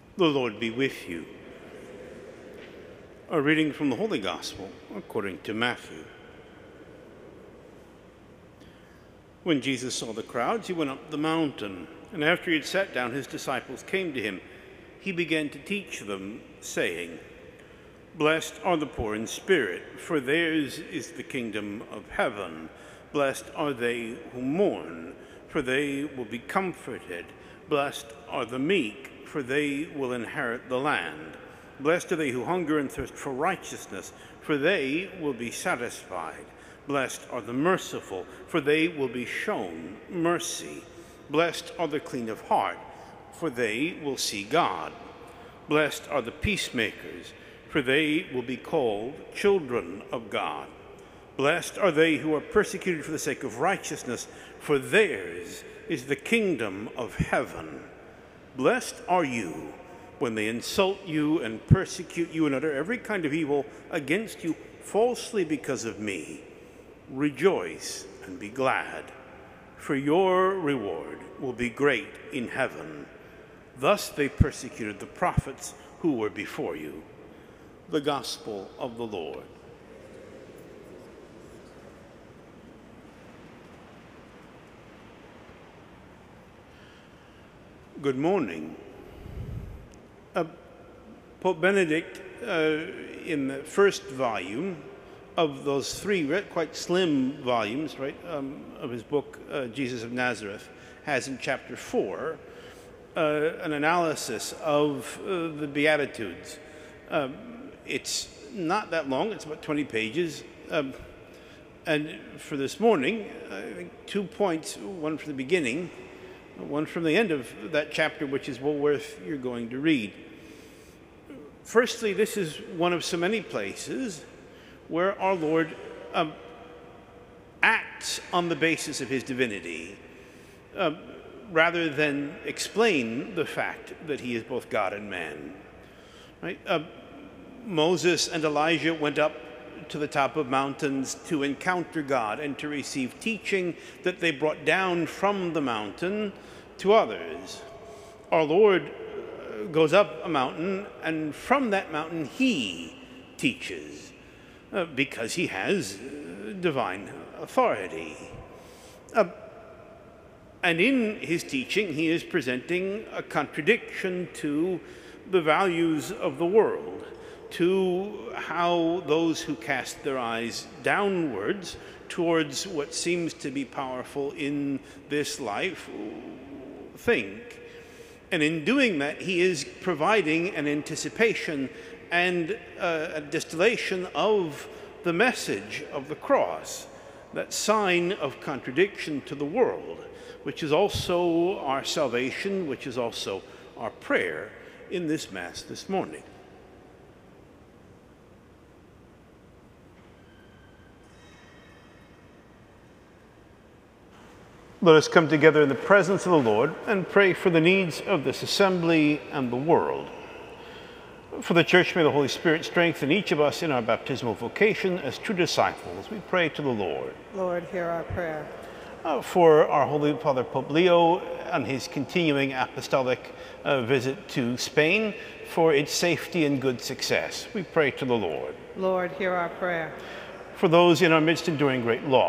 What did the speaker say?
The Lord be with you. A reading from the Holy Gospel according to Matthew. When Jesus saw the crowds, he went up the mountain, and after he had sat down, his disciples came to him. He began to teach them, saying, "Blessed are the poor in spirit, for theirs is the kingdom of heaven. Blessed are they who mourn, for they will be comforted. Blessed are the meek, for they will inherit the land. Blessed are they who hunger and thirst for righteousness, for they will be satisfied. Blessed are the merciful, for they will be shown mercy. Blessed are the clean of heart, for they will see God. Blessed are the peacemakers, for they will be called children of God. Blessed are they who are persecuted for the sake of righteousness, for theirs is the kingdom of heaven. Blessed are you when they insult you and persecute you and utter every kind of evil against you falsely because of me. Rejoice and be glad, for your reward will be great in heaven. Thus they persecuted the prophets who were before you." The Gospel of the Lord. Good morning. Pope Benedict, in the first volume of those three quite slim volumes, of his book, Jesus of Nazareth, has in chapter 4 an analysis of the Beatitudes. It's not that long, it's about 20 pages. And for this morning, I think 2 points, one from the beginning, one from the end of that chapter, which is well worth you're going to read. Firstly, this is one of so many places where our Lord acts on the basis of his divinity, rather than explain the fact that he is both God and man. Moses and Elijah went up to the top of mountains to encounter God and to receive teaching that they brought down from the mountain to others. Our Lord goes up a mountain, and from that mountain he teaches, because he has divine authority. And in his teaching, he is presenting a contradiction to the values of the world, to how those who cast their eyes downwards towards what seems to be powerful in this life think. And in doing that, he is providing an anticipation and a distillation of the message of the cross, that sign of contradiction to the world, which is also our salvation, which is also our prayer in this Mass this morning. Let us come together in the presence of the Lord and pray for the needs of this assembly and the world. For the Church, may the Holy Spirit strengthen each of us in our baptismal vocation as true disciples. We pray to the Lord. Lord, hear our prayer. For our Holy Father Pope Leo and his continuing apostolic visit to Spain, for its safety and good success, we pray to the Lord. Lord, hear our prayer. For those in our midst enduring great loss,